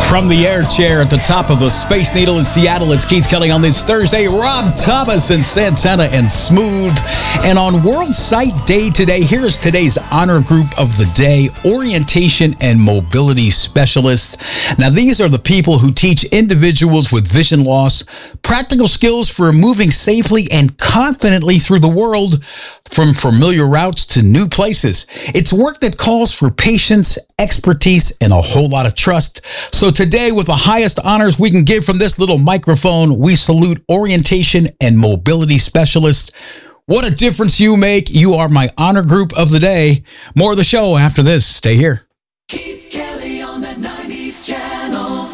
From the air chair at the top of the Space Needle in Seattle, it's Keith Kelly on this Thursday. Rob Thomas in Santana and Smooth. And on World Sight Day today, here's today's honor group of the day, Orientation and Mobility Specialists. Now, these are the people who teach individuals with vision loss practical skills for moving safely and confidently through the world, from familiar routes to new places. It's work that calls for patience, expertise, and a whole lot of trust. So today, with the highest honors we can give from this little microphone, we salute Orientation and Mobility Specialists. What a difference you make. You are my honor group of the day. More of the show after this. Stay here. Keith Kelly on that 90s channel.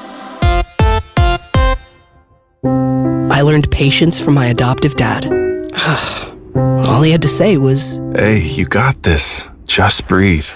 I learned patience from my adoptive dad. All he had to say was, "Hey, you got this. Just breathe."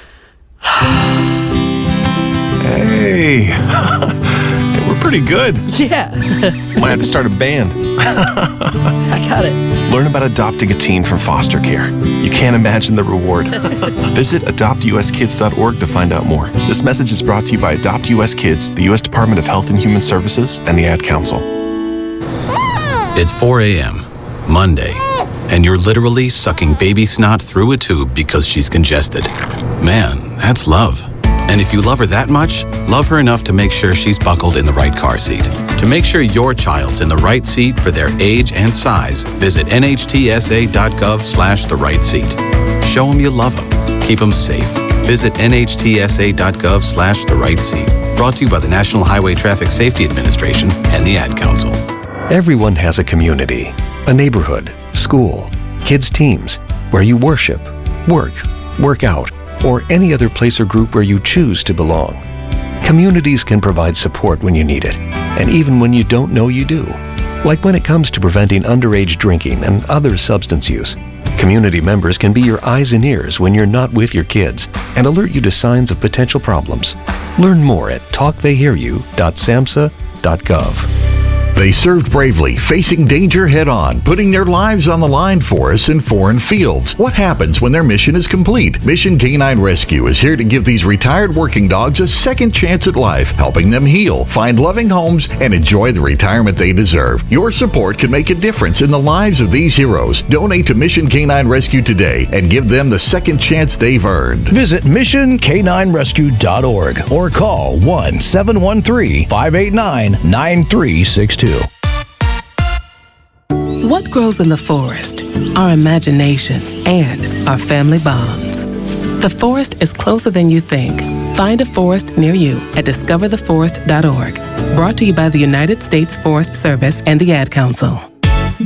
Hey, we're pretty good. yeah, Might have to start a band. I got it. Learn about adopting a teen from foster care. You can't imagine the reward. Visit adoptuskids.org to find out more. This message is brought to you by Adopt US Kids, the U.S. Department of Health and Human Services, and the Ad Council. It's 4 a.m., Monday, and you're literally sucking baby snot through a tube because she's congested. Man, that's love. And if you love her that much, love her enough to make sure she's buckled in the right car seat. To make sure your child's in the right seat for their age and size, visit nhtsa.gov/the right seat. Show them you love them. Keep them safe. Visit nhtsa.gov/the right seat. Brought to you by the National Highway Traffic Safety Administration and the Ad Council. Everyone has a community, a neighborhood, school, kids' teams, where you worship, work out, or any other place or group where you choose to belong. Communities can provide support when you need it, and even when you don't know you do. Like when it comes to preventing underage drinking and other substance use. Community members can be your eyes and ears when you're not with your kids and alert you to signs of potential problems. Learn more at talktheyhearyou.samhsa.gov. They served bravely, facing danger head-on, putting their lives on the line for us in foreign fields. What happens when their mission is complete? Mission Canine Rescue is here to give these retired working dogs a second chance at life, helping them heal, find loving homes, and enjoy the retirement they deserve. Your support can make a difference in the lives of these heroes. Donate to Mission Canine Rescue today and give them the second chance they've earned. Visit missioncaninerescue.org or call 1-713-589-9362. What grows in the forest? Our imagination and our family bonds. The forest is closer than you think. Find a forest near you at discovertheforest.org. Brought to you by the United States Forest Service and the Ad Council.